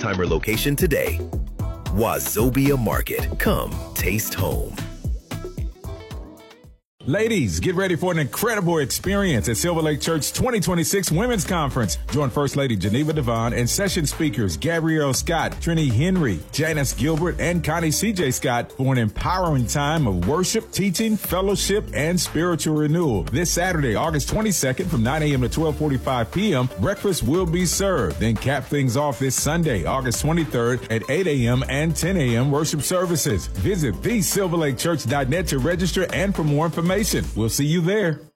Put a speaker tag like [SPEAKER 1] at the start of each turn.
[SPEAKER 1] Westheimer location today. Wazobia Market. Come taste home.
[SPEAKER 2] Ladies, get ready for an incredible experience at Silver Lake Church 2026 Women's Conference. Join First Lady Geneva Devon and session speakers Gabrielle Scott, Trini Henry, Janice Gilbert, and Connie C.J. Scott for an empowering time of worship, teaching, fellowship, and spiritual renewal. This Saturday, August 22nd from 9 a.m. to 12:45 p.m., breakfast will be served. Then cap things off this Sunday, August 23rd at 8 a.m. and 10 a.m. worship services. Visit thesilverlakechurch.net to register and for more information. We'll see you there.